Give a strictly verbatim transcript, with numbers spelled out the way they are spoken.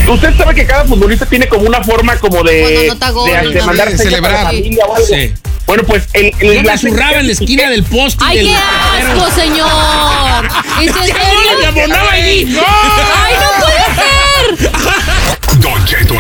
usted sabe que cada futbolista tiene como una forma como de, gol, de, de mandar celebrar. a la familia o algo. Sí. Bueno, pues el, el Yo me zurraba en la esquina del poste. ¡Ay, del qué asco, señor! ¿Es en serio? ¡Ay, no puede ser! Don Cheto